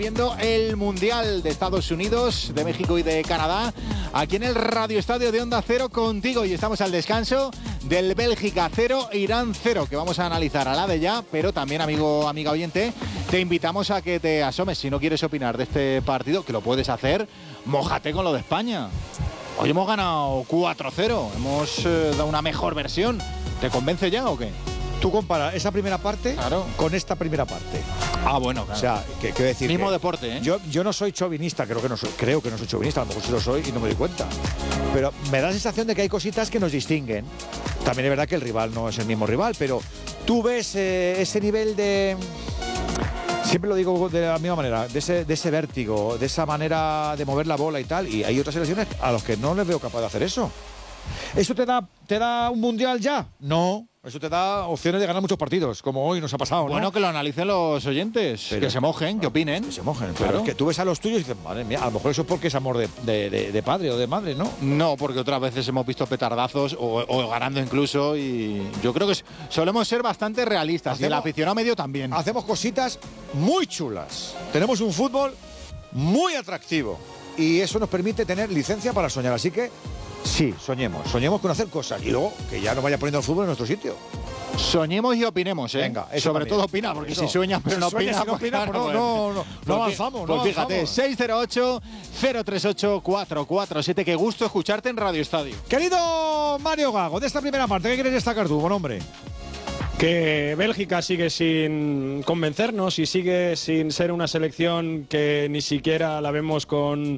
Viendo el Mundial de Estados Unidos, de México y de Canadá, aquí en el Radio Estadio de Onda Cero contigo, y estamos al descanso del Bélgica 0, Irán 0, que vamos a analizar a la de ya, pero también, amiga oyente, te invitamos a que te asomes. Si no quieres opinar de este partido, que lo puedes hacer, mójate con lo de España. Hoy hemos ganado 4-0, hemos dado una mejor versión. ¿Te convence ya o qué? Tú comparas esa primera parte con esta primera parte. Ah, bueno, claro. O sea, que quiero decir. Mismo deporte, ¿eh? Yo no soy chauvinista, creo que no soy chauvinista, a lo mejor sí lo soy y no me doy cuenta. Pero me da la sensación de que hay cositas que nos distinguen. También es verdad que el rival no es el mismo rival, pero tú ves ese nivel de. Siempre lo digo de la misma manera, de ese vértigo, de esa manera de mover la bola y tal. Y hay otras selecciones a los que no les veo capaz de hacer eso. ¿Eso te da un mundial ya? No. Eso te da opciones de ganar muchos partidos, como hoy nos ha pasado, ¿no? Bueno, que lo analicen los oyentes, pero, que se mojen, que opinen. Que se mojen, claro. Pero es que tú ves a los tuyos y dices, madre mía, a lo mejor eso es porque es amor de padre o de madre, ¿no? No, porque otras veces hemos visto petardazos o ganando incluso, y yo creo que solemos ser bastante realistas, y el aficionado medio también. Hacemos cositas muy chulas. Tenemos un fútbol muy atractivo y eso nos permite tener licencia para soñar, así que sí, soñemos con hacer cosas y luego que ya nos vaya poniendo el fútbol en nuestro sitio. Soñemos y opinemos, ¿eh? Venga, sobre todo opina, porque si sueñas pero no opinas, no avanzamos. Pues fíjate, 608-038-447. Qué gusto escucharte en Radio Estadio. Querido Mario Gago, de esta primera parte, ¿qué quieres destacar tú, buen hombre? Que Bélgica sigue sin convencernos y sigue sin ser una selección que ni siquiera la vemos con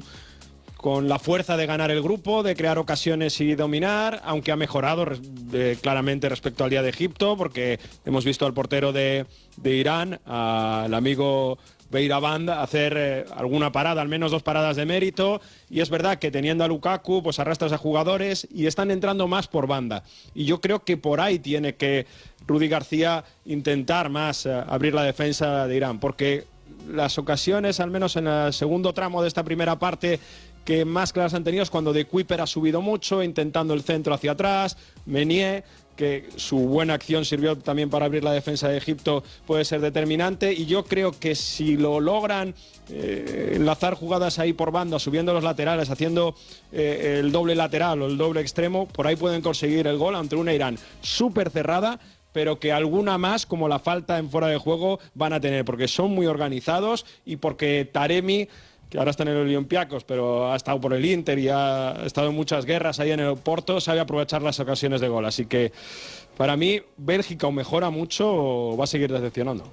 la fuerza de ganar el grupo, de crear ocasiones y dominar, aunque ha mejorado claramente respecto al día de Egipto, porque hemos visto al portero de Irán, al amigo Beiravand, hacer alguna parada, al menos 2 paradas de mérito, y es verdad que teniendo a Lukaku, pues arrastras a jugadores y están entrando más por banda. Y yo creo que por ahí tiene que Rudi García intentar más abrir la defensa de Irán, porque las ocasiones, al menos en el segundo tramo de esta primera parte, que más claras han tenido es cuando De Kuyper ha subido mucho, intentando el centro hacia atrás, Meunier, que su buena acción sirvió también para abrir la defensa de Egipto, puede ser determinante, y yo creo que si lo logran enlazar jugadas ahí por banda, subiendo los laterales, haciendo el doble lateral o el doble extremo, por ahí pueden conseguir el gol ante una Irán súper cerrada, pero que alguna más, como la falta en fuera de juego, van a tener, porque son muy organizados y porque Taremi, que ahora está en el Olympiacos, pero ha estado por el Inter y ha estado en muchas guerras ahí en el Porto, sabe aprovechar las ocasiones de gol. Así que, para mí, Bélgica o mejora mucho o va a seguir decepcionando.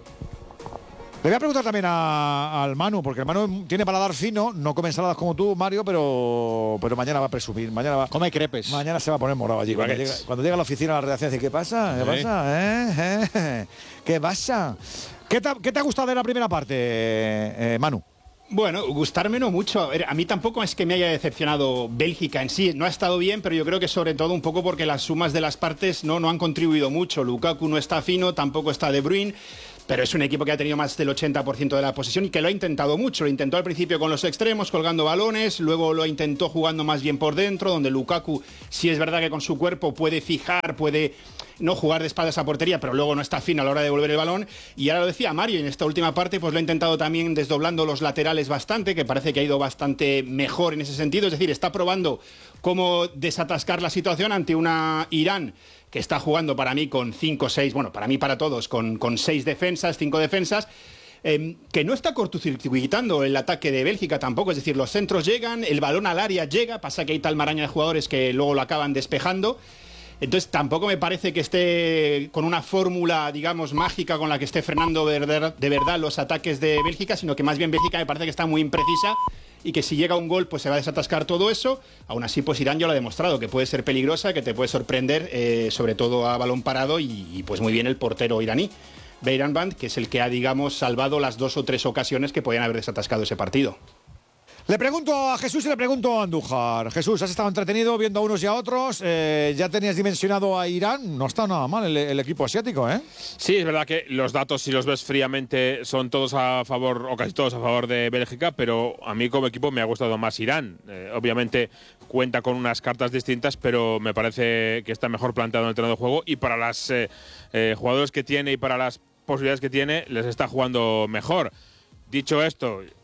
Le voy a preguntar también al Manu, porque el Manu tiene paladar fino, no come ensaladas como tú, Mario, pero mañana va a presumir. Come crepes. Mañana se va a poner morado allí. Cuando llega a la oficina, a la redacción, dice, ¿qué pasa? ¿Qué pasa? ¿Qué pasa? ¿Qué te ha gustado de la primera parte, Manu? Bueno, gustarme no mucho. A mí tampoco es que me haya decepcionado Bélgica en sí. No ha estado bien, pero yo creo que sobre todo un poco porque las sumas de las partes no han contribuido mucho. Lukaku no está fino, tampoco está De Bruyne, pero es un equipo que ha tenido más del 80% de la posesión y que lo ha intentado mucho. Lo intentó al principio con los extremos, colgando balones, luego lo intentó jugando más bien por dentro, donde Lukaku sí es verdad que con su cuerpo puede fijar, puede no jugar de espaldas a portería, pero luego no está fino a la hora de devolver el balón. Y ahora lo decía Mario, en esta última parte pues lo ha intentado también desdoblando los laterales bastante, que parece que ha ido bastante mejor en ese sentido. Es decir, está probando cómo desatascar la situación ante una Irán que está jugando para mí con 5 o 6, bueno, para mí, para todos, con 6 defensas, 5 defensas, que no está cortocircuitando el ataque de Bélgica tampoco. Es decir, los centros llegan, el balón al área llega, pasa que hay tal maraña de jugadores que luego lo acaban despejando. Entonces tampoco me parece que esté con una fórmula, digamos, mágica con la que esté frenando de verdad los ataques de Bélgica, sino que más bien Bélgica me parece que está muy imprecisa y que si llega un gol pues se va a desatascar todo eso. Aún así pues Irán ya lo ha demostrado, que puede ser peligrosa, que te puede sorprender, sobre todo a balón parado, y pues muy bien el portero iraní, Beiravand, que es el que ha, digamos, salvado las 2 o 3 ocasiones que podían haber desatascado ese partido. Le pregunto a Jesús y le pregunto a Andújar. Jesús, has estado entretenido viendo a unos y a otros. Ya tenías dimensionado a Irán. No está nada mal el equipo asiático, ¿eh? Sí, es verdad que los datos, si los ves fríamente, son todos a favor, o casi todos a favor de Bélgica, pero a mí como equipo me ha gustado más Irán. Obviamente cuenta con unas cartas distintas, pero me parece que está mejor planteado en el terreno de juego, y para los jugadores que tiene y para las posibilidades que tiene, les está jugando mejor. Dicho esto,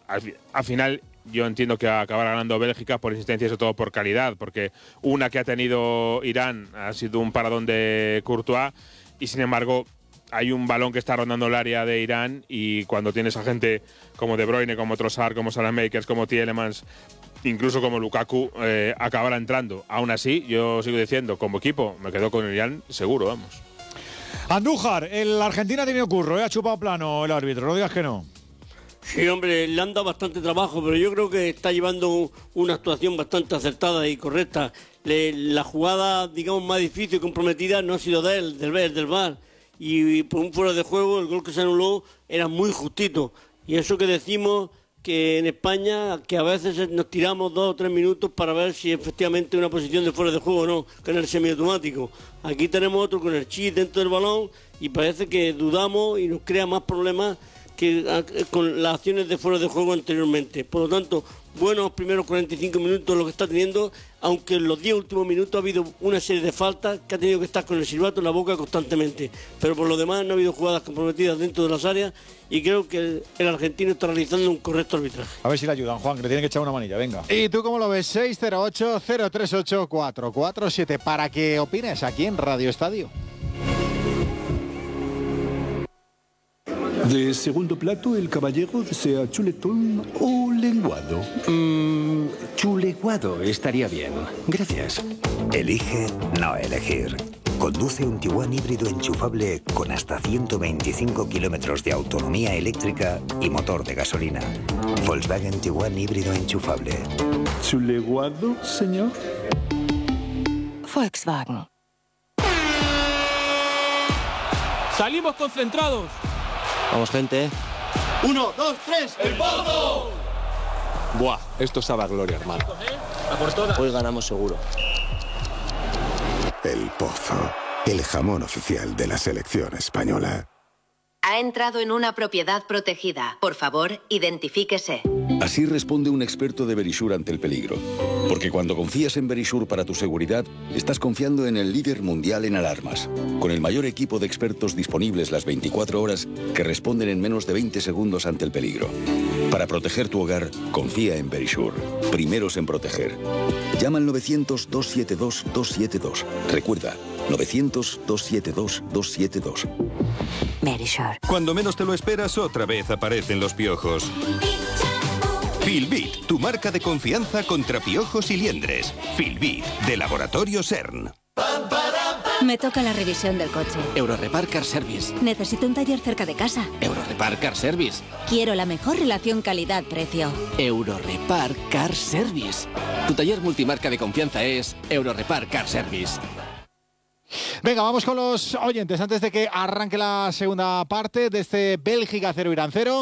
al final yo entiendo que acabará ganando Bélgica por insistencia y sobre todo por calidad, porque una que ha tenido Irán ha sido un paradón de Courtois y sin embargo hay un balón que está rondando el área de Irán y cuando tienes a gente como De Bruyne, como Trossard, como Saelemaekers, como Tielemans, incluso como Lukaku, acabará entrando. Aún así, yo sigo diciendo, como equipo, me quedo con Irán seguro, vamos. Andújar, el Argentina ha tenido curro, ha chupado plano el árbitro, no digas que no. Sí, hombre, le han dado bastante trabajo, pero yo creo que está llevando una actuación bastante acertada y correcta. La jugada, digamos, más difícil y comprometida no ha sido de él, del VAR. Y por un fuera de juego, el gol que se anuló era muy justito. Y eso que decimos que en España, que a veces nos tiramos 2 o 3 minutos para ver si efectivamente una posición de fuera de juego o no, que en el semiautomático. Aquí tenemos otro con el chip dentro del balón y parece que dudamos y nos crea más problemas que con las acciones de fuera de juego anteriormente. Por lo tanto, buenos primeros 45 minutos lo que está teniendo, aunque en los 10 últimos minutos ha habido una serie de faltas que ha tenido que estar con el silbato en la boca constantemente. Pero por lo demás no ha habido jugadas comprometidas dentro de las áreas y creo que el argentino está realizando un correcto arbitraje. A ver si le ayudan, Juan, que le tiene que echar una manilla, venga. ¿Y tú cómo lo ves? 608-038-447 para que opines aquí en Radio Estadio. De segundo plato, el caballero desea chuletón o lenguado. Chuleguado estaría bien. Gracias. Elige no elegir. Conduce un Tiguan híbrido enchufable con hasta 125 kilómetros de autonomía eléctrica y motor de gasolina. Volkswagen Tiguan híbrido enchufable. ¿Chuleguado, señor? Volkswagen. ¡Salimos concentrados! Vamos, gente. 1, 2, 3, ¡el Pozo! Buah, esto sabe a gloria, hermano. Hoy ganamos seguro. El Pozo, el jamón oficial de la selección española. Ha entrado en una propiedad protegida. Por favor, identifíquese. Así responde un experto de Verisure ante el peligro. Porque cuando confías en Verisure para tu seguridad, estás confiando en el líder mundial en alarmas. Con el mayor equipo de expertos disponibles las 24 horas que responden en menos de 20 segundos ante el peligro. Para proteger tu hogar, confía en Verisure. Primeros en proteger. Llama al 900-272-272. Recuerda, 900-272-272. Verisure. Cuando menos te lo esperas, otra vez aparecen los piojos. Filbit, tu marca de confianza contra piojos y liendres. Filbit, de Laboratorio CERN. Me toca la revisión del coche. Eurorepar Car Service. Necesito un taller cerca de casa. Eurorepar Car Service. Quiero la mejor relación calidad-precio. Eurorepar Car Service. Tu taller multimarca de confianza es Eurorepar Car Service. Venga, vamos con los oyentes antes de que arranque la segunda parte de este Bélgica 0, Irán 0.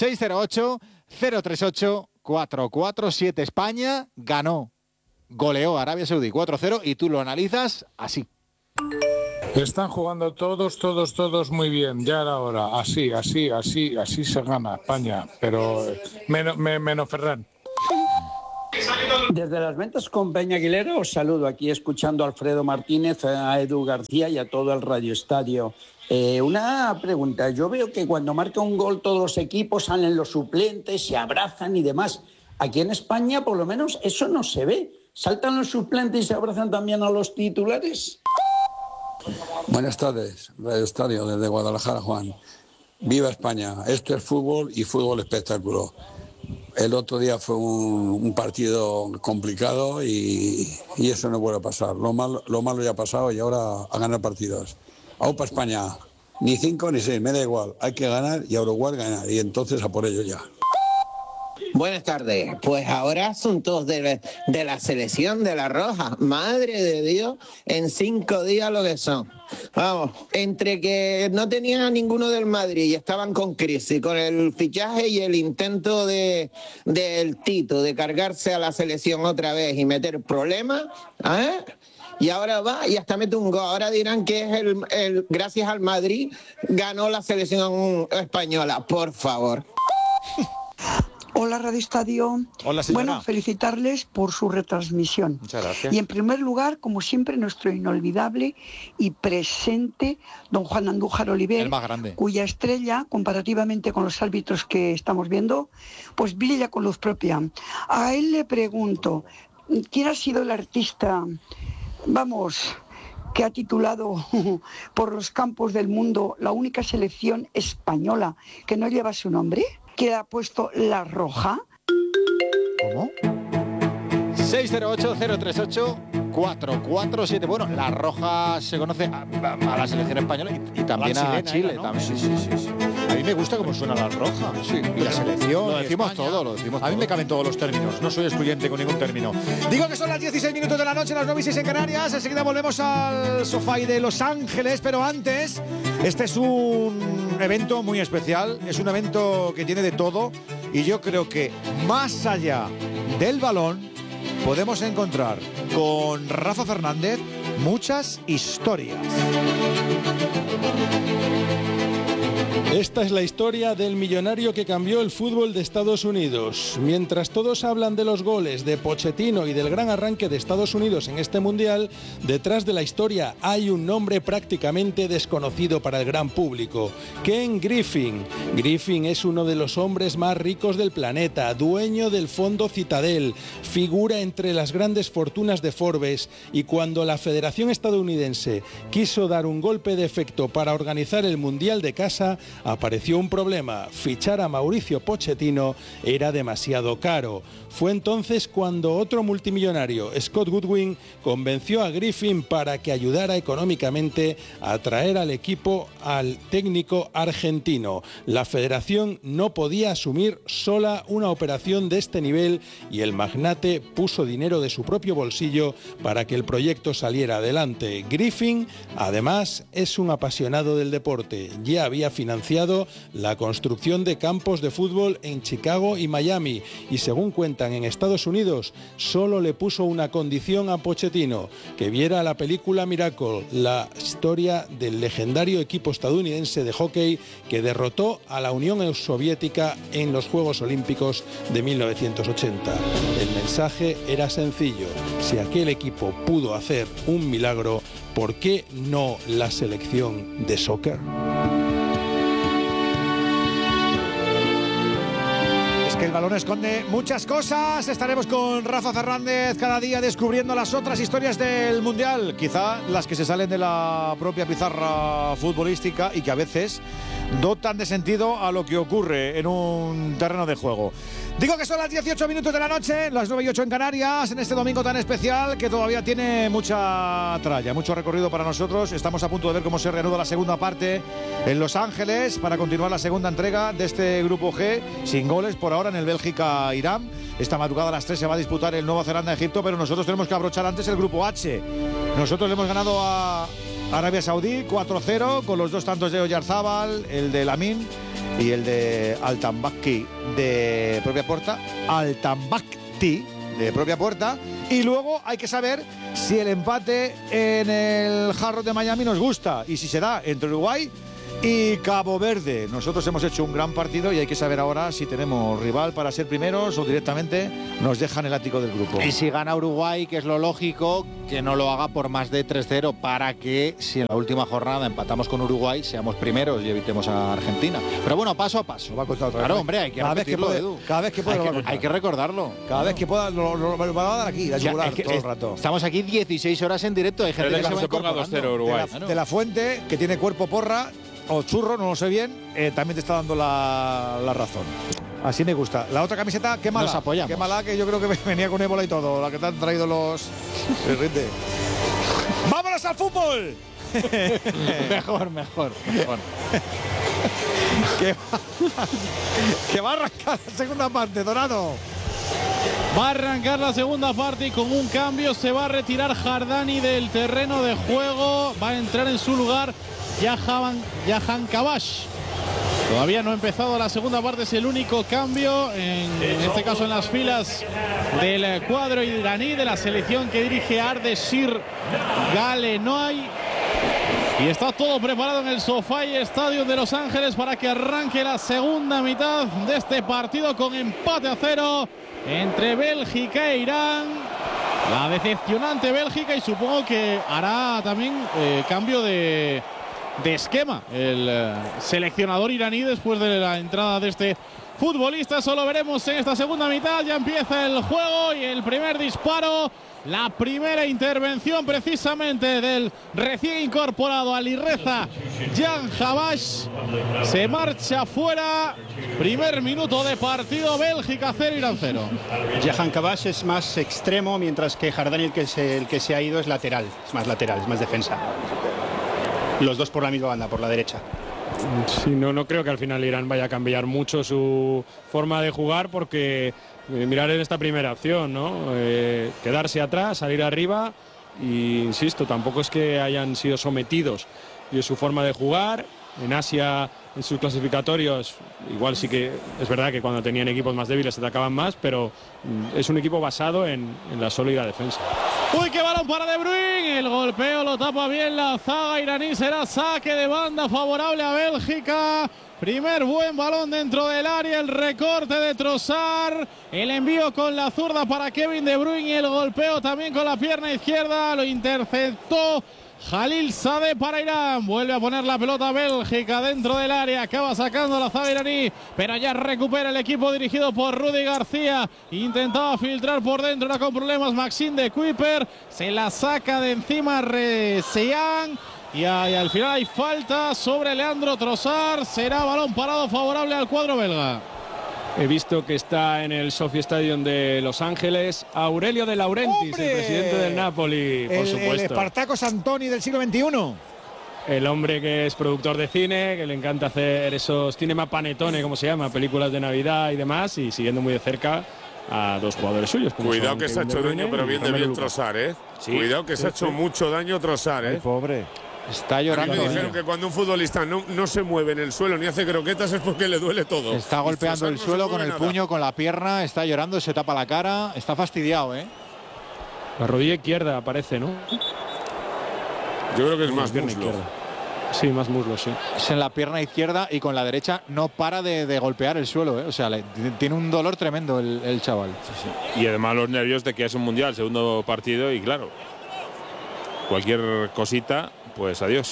608-038-447. España ganó, goleó a Arabia Saudí 4-0 y tú lo analizas así. Están jugando todos muy bien, ya era hora. Así se gana España, pero menos Ferran. Desde las ventas con Peña Aguilera os saludo aquí escuchando a Alfredo Martínez, a Edu García y a todo el Radio Estadio. Una pregunta, yo veo que cuando marca un gol todos los equipos salen los suplentes, se abrazan y demás. Aquí en España por lo menos eso no se ve. ¿Saltan los suplentes y se abrazan también a los titulares? Buenas tardes, Radio Estadio desde Guadalajara, Juan. Viva España, esto es fútbol y fútbol espectáculo. El otro día fue un partido complicado y eso no puede pasar. Lo malo ya ha pasado y ahora a ganar partidos. ¡Aupa España! Ni 5 ni 6, me da igual. Hay que ganar y a Uruguay ganar y entonces a por ello ya. Buenas tardes. Pues ahora asuntos de la selección de La Roja. Madre de Dios, en 5 días lo que son. Vamos, entre que no tenían a ninguno del Madrid y estaban con crisis, con el fichaje y el intento del Tito de cargarse a la selección otra vez y meter problemas, ¿eh? Y ahora va y hasta mete un gol. Ahora dirán que es gracias al Madrid ganó la selección española. Por favor. Hola Radio Estadio. Hola, señora. Bueno, felicitarles por su retransmisión. Muchas gracias. Y en primer lugar, como siempre, nuestro inolvidable y presente don Juan Andújar Oliver, el más grande, cuya estrella, comparativamente con los árbitros que estamos viendo, pues brilla con luz propia. A él le pregunto, ¿quién ha sido el artista, que ha titulado por los campos del mundo la única selección española que no lleva su nombre? ¿Que ha puesto La Roja? ¿Cómo? 608-038-447. Bueno, La Roja se conoce a la selección española y también la a Chile. ¿no? También. Sí. A mí me gusta cómo suena La Roja. Sí, y la selección. Lo decimos España, todo. A mí me caben todos los términos. No soy excluyente con ningún término. Digo que son las 16 minutos de la noche, las 9:06 en Canarias. Enseguida volvemos al sofá de Los Ángeles. Pero antes, este es un evento muy especial. Es un evento que tiene de todo. Y yo creo que más allá del balón podemos encontrar con Rafa Fernández muchas historias. Esta es la historia del millonario que cambió el fútbol de Estados Unidos. Mientras todos hablan de los goles de Pochettino y del gran arranque de Estados Unidos en este mundial, detrás de la historia hay un nombre prácticamente desconocido para el gran público: Ken Griffin. Griffin es uno de los hombres más ricos del planeta, dueño del fondo Citadel, figura entre las grandes fortunas de Forbes, y cuando la Federación Estadounidense quiso dar un golpe de efecto para organizar el Mundial de casa, apareció un problema: fichar a Mauricio Pochettino era demasiado caro. Fue entonces cuando otro multimillonario, Scott Goodwin, convenció a Griffin para que ayudara económicamente a traer al equipo al técnico argentino. La federación no podía asumir sola una operación de este nivel y el magnate puso dinero de su propio bolsillo para que el proyecto saliera adelante. Griffin, además, es un apasionado del deporte. Ya había financiado la construcción de campos de fútbol en Chicago y Miami y, según cuentan en Estados Unidos, solo le puso una condición a Pochettino: que viera la película Miracle, la historia del legendario equipo estadounidense de hockey que derrotó a la Unión Soviética en los Juegos Olímpicos de 1980. El mensaje era sencillo: si aquel equipo pudo hacer un milagro, ¿por qué no la selección de soccer? Que el balón esconde muchas cosas. Estaremos con Rafa Fernández cada día descubriendo las otras historias del Mundial, quizá las que se salen de la propia pizarra futbolística y que a veces dotan de sentido a lo que ocurre en un terreno de juego. Digo que son las 18 minutos de la noche, las 9:08 en Canarias, en este domingo tan especial que todavía tiene mucha tralla, mucho recorrido para nosotros. Estamos a punto de ver cómo se reanuda la segunda parte en Los Ángeles para continuar la segunda entrega de este Grupo G, sin goles por ahora en el Bélgica-Irán. Esta madrugada a las 3 se va a disputar el Nueva Zelanda-Egipto, pero nosotros tenemos que abrochar antes el Grupo H. Nosotros le hemos ganado a Arabia Saudí 4-0 con los dos tantos de Oyarzábal, el de Lamin y el de Altambakti de propia puerta. Altambakti de propia puerta. Y luego hay que saber si el empate en el Hard Rock de Miami nos gusta y si se da entre Uruguay y Cabo Verde. Nosotros hemos hecho un gran partido y hay que saber ahora si tenemos rival para ser primeros o directamente nos dejan el ático del grupo. Y si gana Uruguay, que es lo lógico, que no lo haga por más de 3-0 para que si en la última jornada empatamos con Uruguay seamos primeros y evitemos a Argentina. Pero bueno, paso a paso. Lo va a contar otra vez. Claro, hombre, hay que repetirlo, Edu. Cada vez que pueda hay que recordarlo. Cada vez que pueda lo va a dar aquí, a yugular todo el rato. Estamos aquí 16 horas en directo. Hay gente que se ponga 2-0 Uruguay. De la Fuente, que tiene cuerpo porra o churro, no lo sé bien, también te está dando la razón. Así me gusta. La otra camiseta, qué mala. Nos apoyamos. Qué mala, que yo creo que venía con ébola y todo, la que te han traído los... ¡Vámonos al fútbol! mejor. que va a arrancar la segunda parte, Dorado. Va a arrancar la segunda parte y con un cambio se va a retirar Jardani del terreno de juego. Va a entrar en su lugar Jahan Kabash. Todavía no ha empezado la segunda parte, es el único cambio, en este caso en las filas del cuadro iraní de la selección que dirige Ardeshir Galenoy. Y está todo preparado en el SoFi Stadium de Los Ángeles para que arranque la segunda mitad de este partido con empate a 0 entre Bélgica e Irán. La decepcionante Bélgica, y supongo que hará también cambio de esquema el seleccionador iraní después de la entrada de este futbolista. Eso lo veremos en esta segunda mitad. Ya empieza el juego y el primer disparo. La primera intervención precisamente del recién incorporado Alireza Jan Habash. Se marcha fuera. Primer minuto de partido. Bélgica 0, Irán 0. Jahan Habash es más extremo, mientras que Jardani, el que se ha ido, es lateral. Es más lateral, es más defensa. Los dos por la misma banda, por la derecha. Sí, no creo que al final Irán vaya a cambiar mucho su forma de jugar, porque mirar en esta primera acción, ¿no? Quedarse atrás, salir arriba, y insisto, tampoco es que hayan sido sometidos. Y es su forma de jugar. En Asia, en sus clasificatorios, igual sí que es verdad que cuando tenían equipos más débiles se atacaban más, pero es un equipo basado en la sólida defensa. Uy, qué balón para De Bruyne. El golpeo lo tapa bien la zaga iraní. Será saque de banda favorable a Bélgica. Primer buen balón dentro del área. El recorte de Trossard. El envío con la zurda para Kevin De Bruyne. Y el golpeo también con la pierna izquierda. Lo interceptó Jalil Sadeh para Irán. Vuelve a poner la pelota Bélgica dentro del área. Acaba sacando la zaga iraní, pero ya recupera el equipo dirigido por Rudy García. Intentaba filtrar por dentro, era con problemas Maxime de Kuiper. Se la saca de encima Resean. Y al final hay falta sobre Leandro Trossard. Será balón parado favorable al cuadro belga. He visto que está en el SoFi Stadium de Los Ángeles Aurelio De Laurentiis, ¡hombre! El presidente del Napoli, por supuesto. El Spartacus Antoni del siglo XXI. El hombre que es productor de cine, que le encanta hacer esos cinema panettone, como se llama, películas de Navidad y demás, y siguiendo muy de cerca a dos jugadores suyos. Cuidado que se ha hecho daño, pero bien de bien Trossard, ¿eh? Sí, cuidado que se ha hecho mucho daño Trossard, ¿eh? Ay, pobre. Está llorando. Me dijeron que cuando un futbolista no se mueve en el suelo ni hace croquetas es porque le duele todo. Está golpeando el suelo con el puño, con la pierna, está llorando, se tapa la cara, está fastidiado, ¿eh? La rodilla izquierda aparece, ¿no? Yo creo que es más muslo. Izquierda. Sí, más muslo, sí. Es en la pierna izquierda y con la derecha no para de golpear el suelo, ¿eh? O sea, tiene un dolor tremendo el chaval. Sí, sí. Y además los nervios de que es un mundial, segundo partido, y claro, cualquier cosita, pues adiós.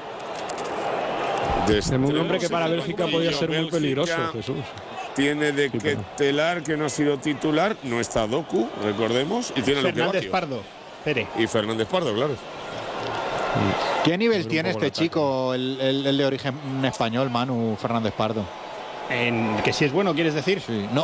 Un hombre que para Bélgica podía ser muy peligroso, Jesús. Tiene de Ketelaar, que no ha sido titular, no está Doku, recordemos, y tiene Fernández Pardo. Y Fernández Pardo, claro. ¿Qué nivel tiene este chico, el de origen español, Manu Fernández Pardo? ¿Que si es bueno, quieres decir? Sí. No,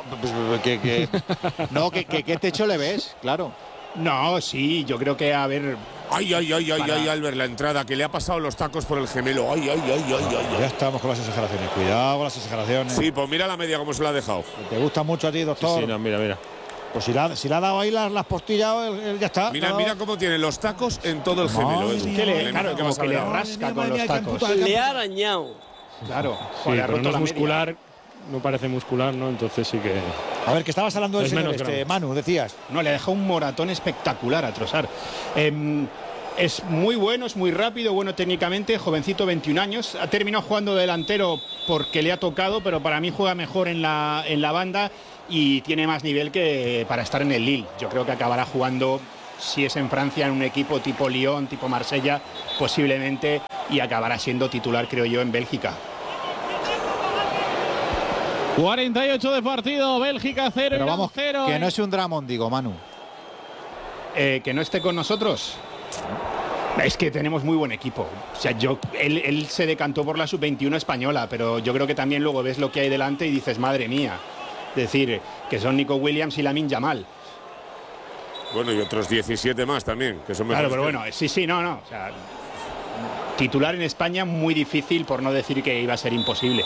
¿qué techo le ves? Claro. No, sí, yo creo que Ay, Albert, la entrada, que le ha pasado los tacos por el gemelo. Ay. Ya estamos con las exageraciones. Cuidado con las exageraciones. Sí, pues mira la media cómo se la ha dejado. ¿Te gusta mucho a ti, doctor? Sí, no, mira. Pues si le ha dado ahí las postillas, ya está. Mira cómo tiene los tacos en todo el gemelo. Como que le rasca con los tacos. Le ha arañado. Claro. Sí, pero no es muscular. No parece muscular, ¿no? Entonces sí que... A ver, que estabas hablando del señor Manu, decías. No, le ha dejado un moratón espectacular a Trossard. Es muy bueno, es muy rápido, bueno técnicamente, jovencito, 21 años. Ha terminado jugando delantero porque le ha tocado, pero para mí juega mejor en la banda y tiene más nivel que para estar en el Lille. Yo creo que acabará jugando, si es en Francia, en un equipo tipo Lyon, tipo Marsella, posiblemente, y acabará siendo titular, creo yo, en Bélgica. 48 de partido, Bélgica 0, pero vamos, 0. Que no es un dramón, digo, Manu. Que no esté con nosotros. Es que tenemos muy buen equipo. O sea, él se decantó por la sub-21 española, pero yo creo que también luego ves lo que hay delante y dices, madre mía. Es decir, que son Nico Williams y Lamine Yamal. Bueno, y otros 17 más también, que son mejores. Claro, pero bueno, sí, no. O sea, titular en España muy difícil, por no decir que iba a ser imposible.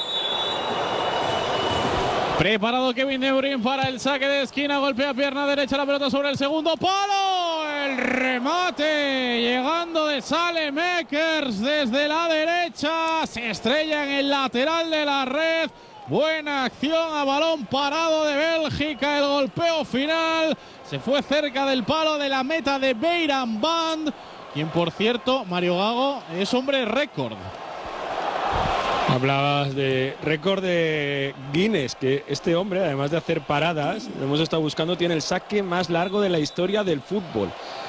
Preparado Kevin De Bruyne para el saque de esquina, golpea pierna derecha, la pelota sobre el segundo palo. El remate llegando de Saelemaekers desde la derecha, se estrella en el lateral de la red. Buena acción a balón parado de Bélgica, el golpeo final se fue cerca del palo de la meta de Beiran Band. quien por cierto, Mario Gago, es hombre récord. Hablabas de récord de Guinness, que este hombre, además de hacer paradas, lo hemos estado buscando, tiene el saque más largo de la historia del fútbol.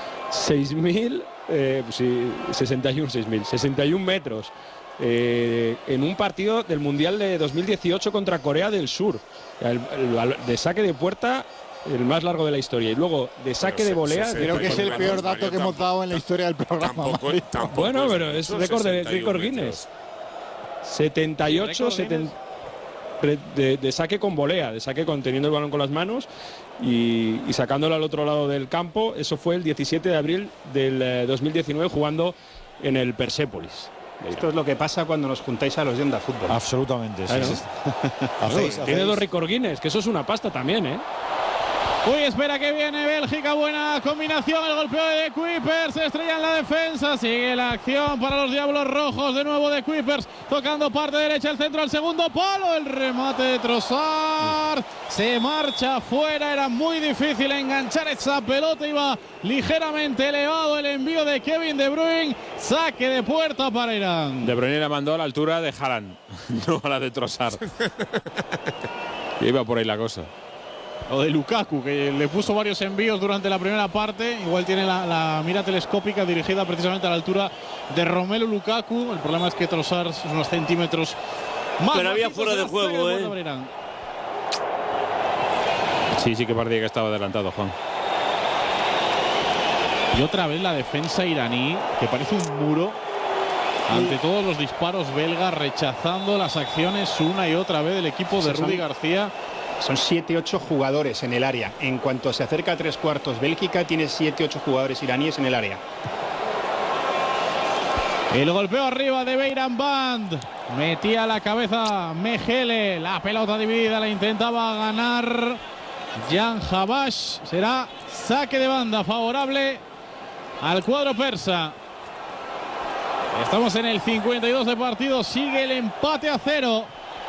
61 metros. En un partido del Mundial de 2018 contra Corea del Sur. De saque de puerta, el más largo de la historia. Y luego, de saque de volea... Creo que es el peor dato que hemos dado en la historia del programa. Bueno, pero es récord Guinness. 78 de saque con volea, de saque teniendo el balón con las manos y sacándolo al otro lado del campo. Eso fue el 17 de abril del 2019 jugando en el Persépolis. Esto es lo que pasa cuando nos juntáis a los de Onda Fútbol. Absolutamente, sí. Tiene 2 récord Guinness, que eso es una pasta también, ¿eh? Uy, espera que viene Bélgica, buena combinación, el golpeo de Kuipers, se estrella en la defensa, sigue la acción para los Diablos Rojos, de nuevo de Kuipers, tocando parte derecha, el centro al segundo palo, el remate de Trossard, se marcha fuera, era muy difícil enganchar esa pelota, iba ligeramente elevado el envío de Kevin De Bruyne, saque de puerta para Irán. De Bruyne la mandó a la altura de Haaland, no a la de Trossard. Iba por ahí la cosa. O de Lukaku, que le puso varios envíos durante la primera parte. Igual tiene la mira telescópica dirigida precisamente a la altura de Romelu Lukaku. El problema es que Trossard es unos centímetros más. Pero había fuera de juego, Sí que parecía que estaba adelantado, Juan. Y otra vez la defensa iraní, que parece un muro ante todos los disparos belgas, rechazando las acciones una y otra vez del equipo de Rudi García. Son 7-8 jugadores en el área. En cuanto se acerca a 3/4 Bélgica, tiene 7-8 jugadores iraníes en el área. El golpeo arriba de Beiran Band. Metía la cabeza Mejele. La pelota dividida, la intentaba ganar Jan Habash. Será saque de banda favorable al cuadro persa. Estamos en el 52 de partido. Sigue el empate a 0.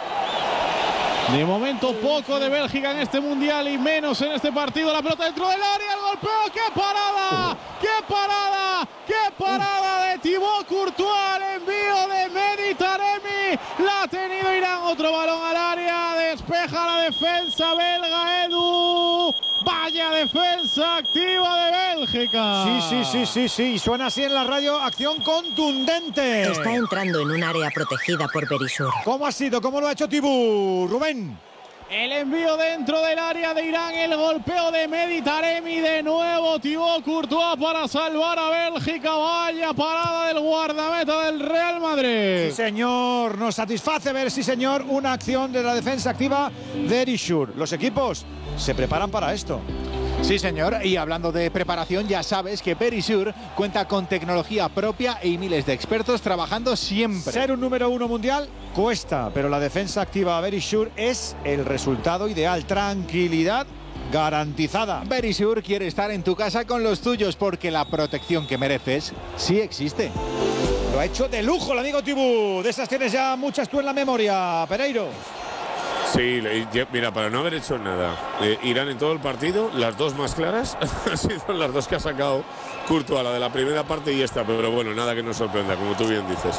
De momento poco de Bélgica en este mundial y menos en este partido. La pelota dentro del área, el golpeo. ¡Qué parada! ¡Qué parada! ¡Qué parada de Thibaut Courtois! El envío de Mehdi Taremi. La ha tenido Irán. Otro balón al área. Despeja la defensa belga, Edu. Vaya defensa activa de Bélgica. Sí. Suena así en la radio. Acción contundente. Está entrando en un área protegida por Berisur. ¿Cómo ha sido? ¿Cómo lo ha hecho Thibaut? Rubén. El envío dentro del área de Irán, el golpeo de Mehdi Taremi, de nuevo Thibaut Courtois para salvar a Bélgica. Vaya parada del guardameta del Real Madrid. Sí, señor, nos satisface ver, sí, señor, una acción de la defensa activa de Berisur. Los equipos se preparan para esto. Sí, señor, y hablando de preparación, ya sabes que Berisur cuenta con tecnología propia y miles de expertos trabajando siempre. Ser un número 1 mundial cuesta, pero la defensa activa Berisur es el resultado ideal. Tranquilidad garantizada. Berisur quiere estar en tu casa con los tuyos porque la protección que mereces sí existe. Lo ha hecho de lujo el amigo Thibaut. De esas tienes ya muchas tú en la memoria, Pereiro. Sí, mira, para no haber hecho nada, Irán en todo el partido, las dos más claras han sido las dos que ha sacado Courtois, la de la primera parte y esta, pero bueno, nada que nos sorprenda, como tú bien dices.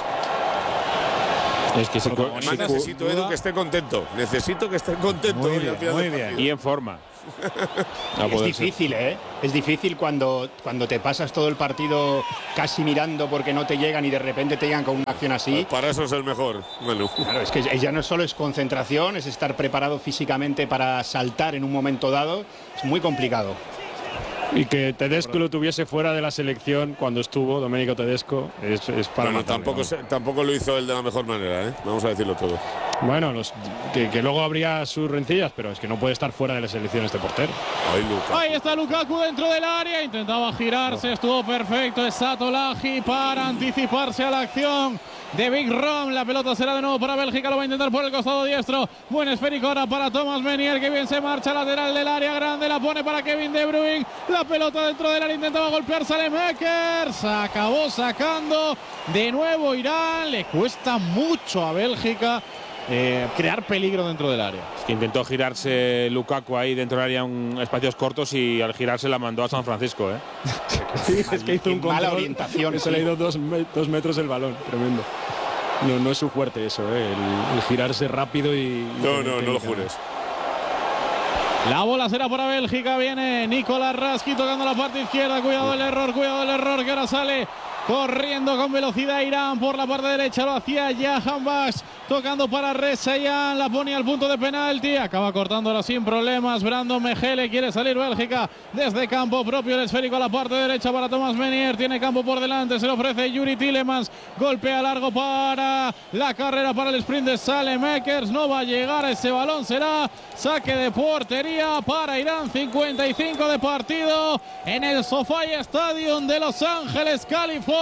Es que necesito, Edu, que esté contento. Necesito que esté contento. Muy bien. Y en forma. Es difícil, ¿eh? Es difícil cuando te pasas todo el partido casi mirando porque no te llegan y de repente te llegan con una acción así. Para eso es el mejor, Manu. Claro, es que ya no solo es concentración, es estar preparado físicamente para saltar en un momento dado. Es muy complicado. Y que Tedesco lo tuviese fuera de la selección cuando estuvo, Domenico Tedesco, es para matarle. Tampoco lo hizo él de la mejor manera, ¿eh? Vamos a decirlo todo. Bueno, que luego habría sus rencillas, pero es que no puede estar fuera de la selección este portero. Ahí está Lukaku dentro del área, intentaba girarse, estuvo perfecto, es Satolahi para anticiparse a la acción de Big Rom. La pelota será de nuevo para Bélgica, lo va a intentar por el costado diestro. Buen esférico ahora para Thomas Meunier, que bien se marcha, lateral del área grande, la pone para Kevin De Bruyne. La pelota dentro del área, intentaba golpear Saelemaekers, acabó sacando de nuevo Irán. Le cuesta mucho a Bélgica crear peligro dentro del área. Es que intentó girarse Lukaku ahí dentro del área en espacios cortos y al girarse la mandó a San Francisco. Sí, es que hizo un control, mala orientación. Que se le ha ido 2 metros el balón, tremendo. No es su fuerte eso, el girarse rápido y... No lo jures. La bola será para Bélgica, viene Nicolás Raski tocando la parte izquierda, cuidado el error, que ahora sale corriendo con velocidad Irán por la parte derecha, lo hacía Jahan Bash, tocando para Rezayan, la pone al punto de penalti, acaba cortándola sin problemas, Brandon Mejele, quiere salir Bélgica desde campo propio, el esférico a la parte derecha para Thomas Menier, tiene campo por delante, se le ofrece Yuri Tillemans, golpea largo para la carrera, para el sprint de Saelemaekers, no va a llegar a ese balón, será saque de portería para Irán, 55 de partido en el SoFi Stadium de Los Ángeles, California.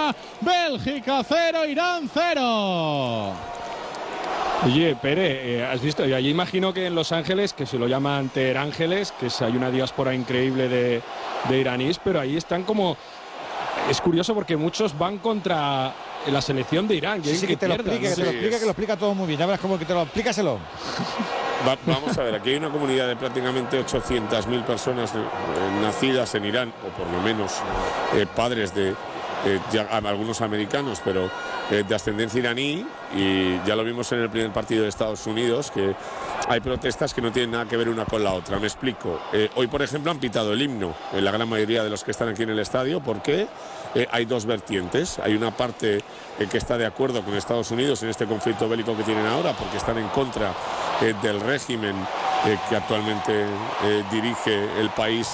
Bélgica 0, Irán 0. Oye, Pere, has visto, yo imagino que en Los Ángeles, que se lo llaman Teherángeles, que hay una diáspora increíble de iraníes, pero ahí están como... Es curioso porque muchos van contra la selección de Irán. Sí, que te lo explique, que lo explica todo muy bien. Ya verás cómo que te lo explícaselo. Vamos a ver, aquí hay una comunidad de prácticamente 800.000 personas nacidas en Irán, o por lo menos padres de algunos americanos, pero de ascendencia iraní, y ya lo vimos en el primer partido de Estados Unidos, que hay protestas que no tienen nada que ver una con la otra. Me explico. Hoy, por ejemplo, han pitado el himno en la gran mayoría de los que están aquí en el estadio, porque hay dos vertientes. Hay una parte que está de acuerdo con Estados Unidos en este conflicto bélico que tienen ahora, porque están en contra del régimen que actualmente dirige el país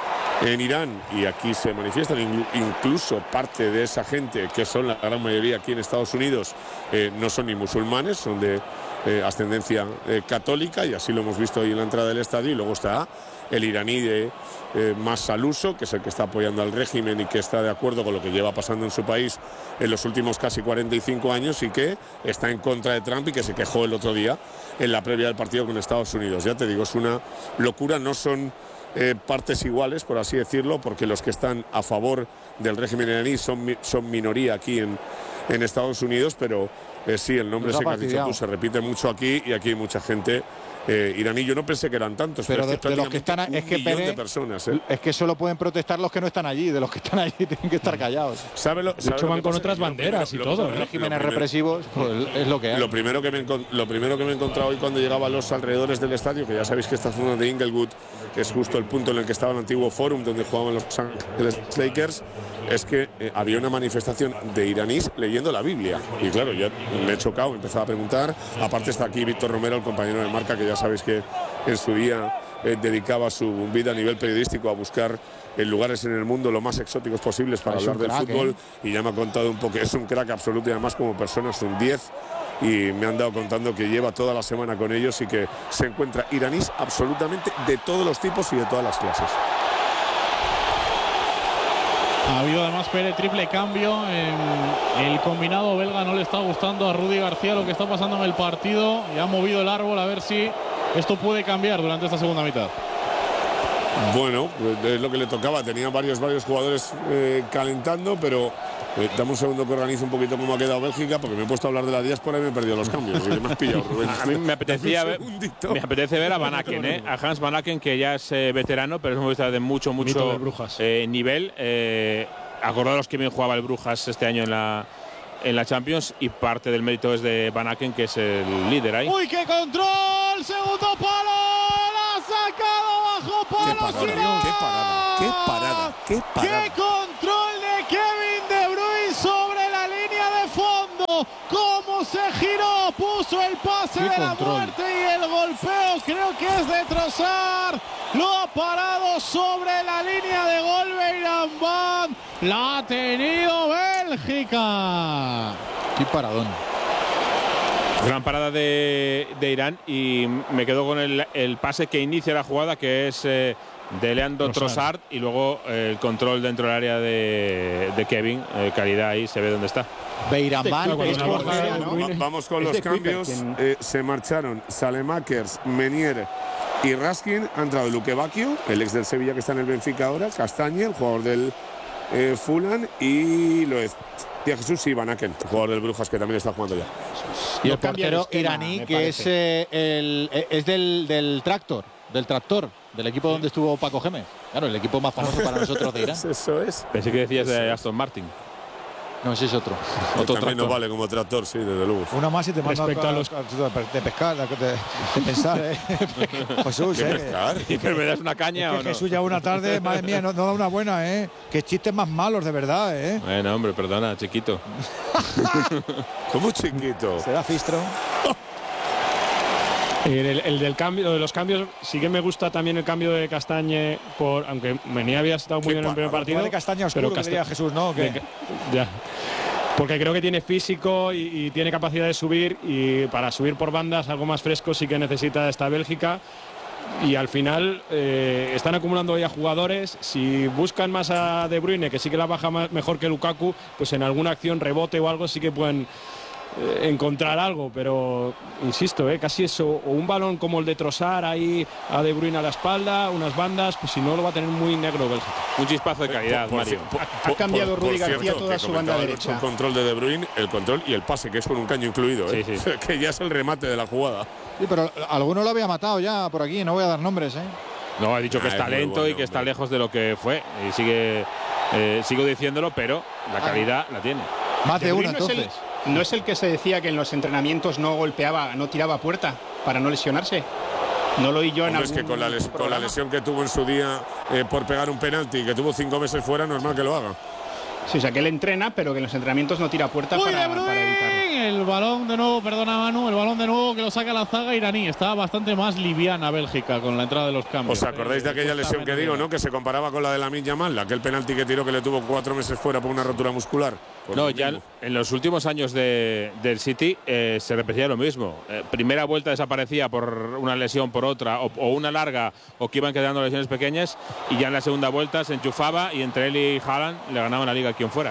en Irán, y aquí se manifiestan incluso parte de esa gente, que son la gran mayoría aquí en Estados Unidos, no son ni musulmanes, son de ascendencia católica, y así lo hemos visto hoy en la entrada del estadio. Y luego está el iraní de más al uso, que es el que está apoyando al régimen y que está de acuerdo con lo que lleva pasando en su país en los últimos casi 45 años, y que está en contra de Trump y que se quejó el otro día en la previa del partido con Estados Unidos. Ya te digo, es una locura, no son partes iguales, por así decirlo, porque los que están a favor del régimen iraní son minoría aquí en Estados Unidos, pero sí, el nombre ese que has dicho tú se repite mucho aquí, y aquí hay mucha gente iraní. Yo no pensé que eran tantos, pero es que de los que están, es que de personas, es que solo pueden protestar los que no están allí, de los que están allí tienen que estar callados. De hecho, van con otras banderas y todo. Regímenes represivos, pues es lo que hay. Lo primero que me he encontrado hoy cuando llegaba a los alrededores del estadio, que ya sabéis que esta zona de Inglewood es justo el punto en el que estaba el antiguo Forum donde jugaban los Los Angeles Lakers, es que había una manifestación de iraníes leyendo la Biblia. Y claro, yo me he chocado, he empezado a preguntar. Aparte está aquí Víctor Romero, el compañero de marca, que ya sabéis que en su día dedicaba su vida a nivel periodístico a buscar lugares en el mundo lo más exóticos posibles para hablar del fútbol, y ya me ha contado un poco, es un crack absoluto, y además como persona es un 10, y me han dado contando que lleva toda la semana con ellos y que se encuentra iraníes absolutamente de todos los tipos y de todas las clases. Ha habido además, Pere, triple cambio en el combinado belga. No le está gustando a Rudy García lo que está pasando en el partido, y ha movido el árbol a ver si esto puede cambiar durante esta segunda mitad. Bueno, es lo que le tocaba. Tenía varios jugadores calentando, pero dame un segundo que organice un poquito cómo ha quedado Bélgica, porque me he puesto a hablar de la diáspora y me he perdido los cambios. Porque me has pillado, Rubén. A mí me apetece ver a Van Aken, a Hans Van Aken, que ya es veterano, pero es un futbolista de mucho nivel. Acordaros que bien jugaba el Brujas este año en la Champions, y parte del mérito es de Van Aken, que es el líder ahí. ¡Uy, qué control! ¡Segundo palo! ¡La ha sacado bajo palo! ¡Qué parada! ¡Qué control de Kevin De Bruyne sobre la línea de fondo! ¡Cómo se giró! Puso el pase de la muerte, y el golpeo creo que es de Trossard. Lo ha parado sobre la línea de gol Beiranvand. La ha tenido Bélgica. ¡Qué paradón! Gran parada de Irán, y me quedo con el pase que inicia la jugada, que es de Leandro Trossard, y luego el control dentro del área de Kevin. Calidad ahí, se ve dónde está. Beiranvand. Vamos con los cambios. Se marcharon Saelemaekers, Menier y Raskin. Ha entrado Luque Bacchio, el ex del Sevilla que está en el Benfica ahora, Castañe, el jugador del Fulham, y Loez. a Jesús, sí, Van Aken, el jugador del Brujas, que también está jugando ya. Y el portero iraní, que es del Tractor, del equipo donde estuvo Paco Gémez. Claro, el equipo más famoso para nosotros de Irán. Eso es. Pensé que decías de Aston Martin. No, ese es otro. Otro también no vale como tractor, sí, desde luego. Una más y te mando Respecto a los de pescar, de pensar, Jesús, ¿Qué pescar? ¿Pero me das una caña o no? Jesús ya una tarde, madre mía, no da una buena, Qué chistes más malos, de verdad, Bueno, hombre, perdona, chiquito. ¿Cómo chiquito? Será Fistro. El del cambio, de los cambios, sí que me gusta también el cambio de Castañe, aunque Mení había estado muy bien en el primer partido. De Castaña oscuro, que diría Jesús, ¿no? Ya. Porque creo que tiene físico y tiene capacidad de subir, y para subir por bandas algo más fresco sí que necesita esta Bélgica. Y al final están acumulando ya jugadores. Si buscan más a De Bruyne, que sí que la baja mejor que Lukaku, pues en alguna acción, rebote o algo sí que pueden encontrar algo, pero insisto, casi eso, o un balón como el de Trossard ahí a De Bruyne a la espalda, unas bandas, pues si no lo va a tener muy negro Bélgica. Un chispazo de calidad, Mario. Ha cambiado Rudi García toda su banda derecha. El control de Bruyne, el control y el pase, que es con un caño incluido, Sí. que ya es el remate de la jugada. Sí, pero alguno lo había matado ya por aquí, no voy a dar nombres, No, ha dicho que es talento bueno, y que está lejos de lo que fue. Y sigo diciéndolo, pero la calidad la tiene. Más de uno, entonces. ¿No es el que se decía que en los entrenamientos no golpeaba, no tiraba puerta para no lesionarse? No lo oí yo en algún. Es que con la lesión que tuvo en su día por pegar un penalti, que tuvo 5 meses fuera, normal que lo haga. Sí, o sea, que él entrena, pero que en los entrenamientos no tira puerta para evitarlo. El balón de nuevo, perdona Manu, el balón de nuevo que lo saca la zaga iraní. Estaba bastante más liviana Bélgica con la entrada de los cambios. ¿Os acordáis de aquella lesión que digo, no? Que se comparaba con la de Lamine Yamal, aquel penalti que tiró, que le tuvo 4 meses fuera por una rotura muscular. No, ya en los últimos años del City se repetía lo mismo. Primera vuelta desaparecía por una lesión, por otra, o una larga, o que iban quedando lesiones pequeñas, y ya en la segunda vuelta se enchufaba y entre él y Haaland le ganaban la liga quien fuera.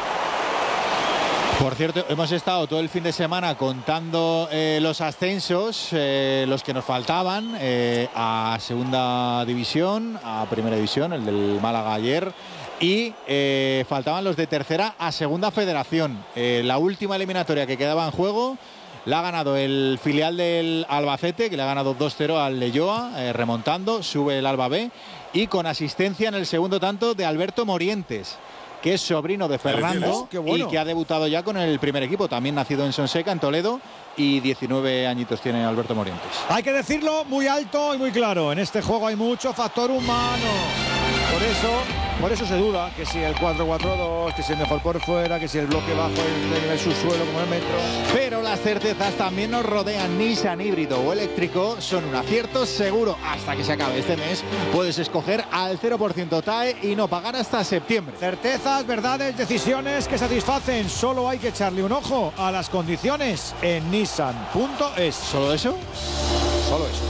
Por cierto, hemos estado todo el fin de semana contando los ascensos, los que nos faltaban a segunda división, a primera división, el del Málaga ayer, y faltaban los de tercera a segunda federación. La última eliminatoria que quedaba en juego la ha ganado el filial del Albacete, que le ha ganado 2-0 al Leyoa, remontando, sube el Alba B, y con asistencia en el segundo tanto de Alberto Morientes, que es sobrino de Fernando y que ha debutado ya con el primer equipo, también nacido en Sonseca, en Toledo, y 19 añitos tiene Alberto Morientes. Hay que decirlo muy alto y muy claro, en este juego hay mucho factor humano. Por eso se duda que si el 4-4-2, que si el mejor por fuera, que si el bloque bajo es de nivel subsuelo como el metro. Pero las certezas también nos rodean. Nissan híbrido o eléctrico son un acierto seguro. Hasta que se acabe este mes puedes escoger al 0% TAE y no pagar hasta septiembre. Certezas, verdades, decisiones que satisfacen. Solo hay que echarle un ojo a las condiciones en Nissan.es. ¿Solo eso? Solo eso.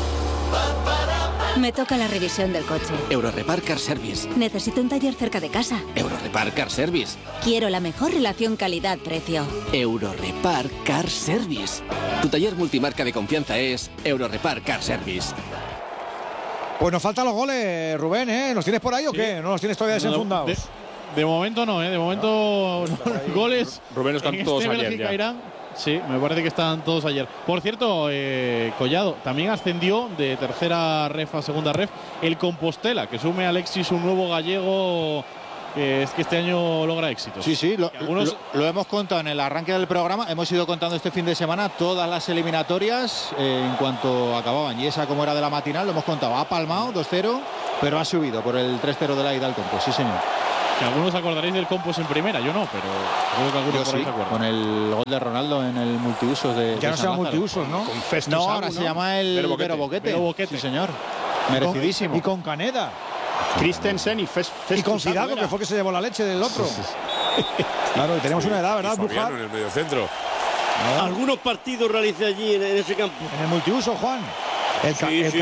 Me toca la revisión del coche. Eurorepar Car Service. Necesito un taller cerca de casa. Eurorepar Car Service. Quiero la mejor relación calidad-precio. Eurorepar Car Service. Tu taller multimarca de confianza es Eurorepar Car Service. Pues nos faltan los goles, Rubén, ¿Los tienes por ahí o qué? ¿No los tienes todavía desenfundados? De momento no, De momento goles. Rubén, los cantó todos ayer ya. Irán. Sí, me parece que están todos ayer. Por cierto, Collado, también ascendió de tercera ref a segunda ref el Compostela, que sume a Alexis un nuevo gallego que este año logra éxito. Sí, lo hemos contado en el arranque del programa. Hemos ido contando este fin de semana todas las eliminatorias en cuanto acababan. Y esa, como era de la matinal, lo hemos contado. Ha palmado 2-0, pero ha subido por el 3-0 de la ida al Compost. Sí, señor. Que algunos acordaréis del Compost en primera, yo no, pero creo que algunos por ahí se acuerdan. Con el gol de Ronaldo en el multiusos de. Ya no se llama multiusos, ¿no? No, ahora se llama el Vero Boquete. Sí, señor. Merecidísimo. Y con Caneda. Christensen y Y con Fidalgo, que fue que se llevó la leche del otro. Claro, y tenemos una edad, ¿verdad, Bujar? En el mediocentro. Algunos partidos realicé allí en ese campo. En el multiuso, Juan. El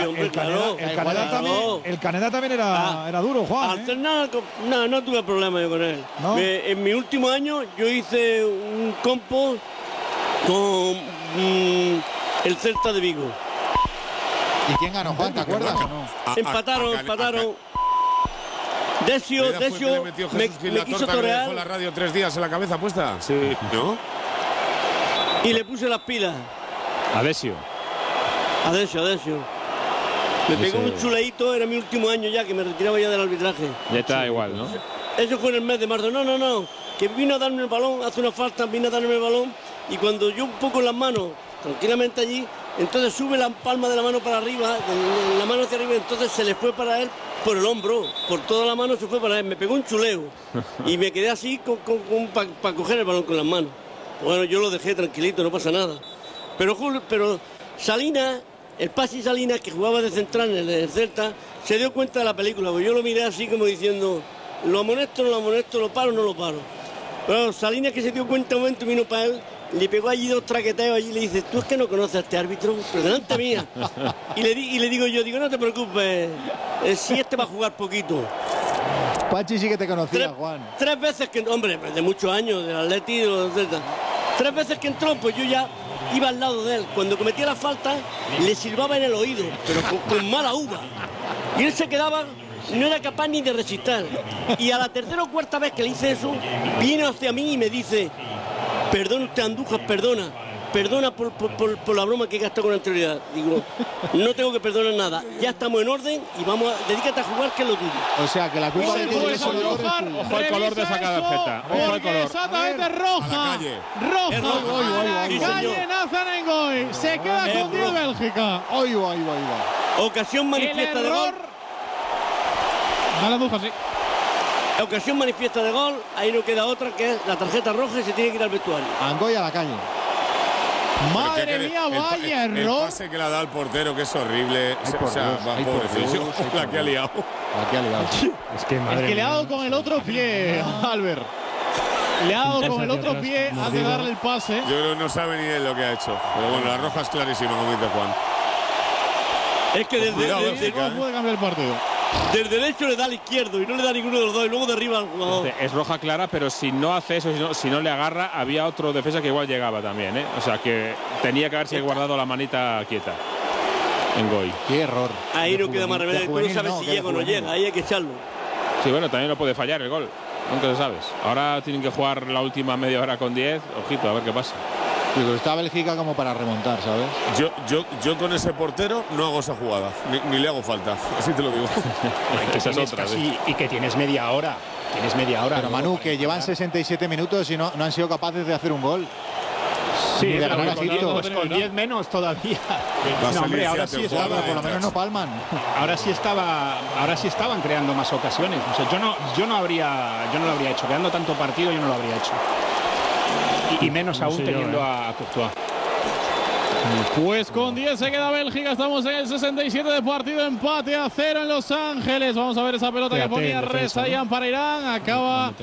Caneda también era duro, Juan. Alternar, no tuve problema yo con él. ¿No? En mi último año yo hice un compo con el Celta de Vigo. ¿Y quién ganó, Juan? ¿Te acuerdas o no? Empataron. Decio me quiso torear. ¿Le la radio 3 días en la cabeza puesta? Sí. ¿No? Y le puse las pilas. A Decio. Me pegó un chuleíto, era mi último año ya, que me retiraba ya del arbitraje. Ya está igual, ¿no? Eso fue en el mes de marzo. No. Que vino a darme el balón, hace una falta, vino a darme el balón. Y cuando yo un poco en las manos, tranquilamente allí, entonces sube la palma de la mano para arriba, la mano hacia arriba, entonces se le fue para él por el hombro, por toda la mano se fue para él. Me pegó un chuleo y me quedé así para coger el balón con las manos. Bueno, yo lo dejé tranquilito, no pasa nada. Pero Salinas, el Pachi Salinas, que jugaba de central en el Celta, se dio cuenta de la película, porque yo lo miré así como diciendo, lo amonesto, no lo amonesto, lo paro, no lo paro. Pero Salinas, que se dio cuenta un momento, vino para él, le pegó allí 2 traqueteos allí y le dice, tú es que no conoces a este árbitro, pero delante mía. Y le digo yo, no te preocupes, si este va a jugar poquito. Pachi sí que te conocía, Juan. 3 veces que, hombre, de muchos años, del Atleti y de los Celta. 3 veces que entró, pues yo ya iba al lado de él. Cuando cometía la falta, le silbaba en el oído, pero con mala uva. Y él se quedaba, no era capaz ni de resistir. Y a la 3ª o 4ª vez que le hice eso, viene hacia mí y me dice, perdón usted, Andújar, perdona por la broma que he gastado con anterioridad. Digo, no tengo que perdonar nada. Ya estamos en orden y dedícate a jugar, que es lo tuyo. O sea, que la culpa de Ojo al color de esa tarjeta. Ojo al color. Exactamente roja. Calle Nathan Ngoy. Se queda con 10 Bélgica. Ahí va. Ocasión manifiesta de gol. Gana Andújar, sí. Ocasión manifiesta de gol. Ahí no queda otra, que es la tarjeta roja y se tiene que ir al vestuario. Ngoy a la calle. Madre mía, vaya error. El pase que le ha dado el portero, que es horrible. Pobrecillo, la que ha liado. Es que le ha dado con el otro pie, Albert. Le ha dado con el otro pie antes de darle el pase. Yo creo que no sabe ni él lo que ha hecho. Pero bueno, la roja es clarísima, como dice Juan. Es que desde no puede cambiar el partido. Del derecho le da al izquierdo y no le da ninguno de los dos y luego derriba al jugador. Es roja clara, pero si no hace eso, si no le agarra, había otro defensa que igual llegaba también, ¿eh? O sea que tenía que haberse guardado la manita quieta. Ngoy. Qué error. Ahí no queda más remedio. Tú no sabes si llega o no llega. Ahí hay que echarlo. Sí, bueno, también no puede fallar el gol. Nunca lo sabes. Ahora tienen que jugar la última media hora con 10. Ojito, a ver qué pasa. Pero está Bélgica como para remontar, ¿sabes? Yo con ese portero no hago esa jugada, ni le hago falta, así te lo digo. Esa es otra. Y que tienes media hora. Pero Manu, que llevan 67 minutos y no han sido capaces de hacer un gol. Sí, pero pues con 10 menos todavía. No, hombre, ahora sí estaba, por lo menos no palman. Ahora sí estaban creando más ocasiones. O sea, yo no lo habría hecho. Quedando tanto partido, yo no lo habría hecho. Y menos aún teniendo a Courtois. Pues con 10 se queda Bélgica. Estamos en el 67 de partido. Empate a 0 en Los Ángeles. Vamos a ver esa pelota que ponía Rezaïan para Irán. Acaba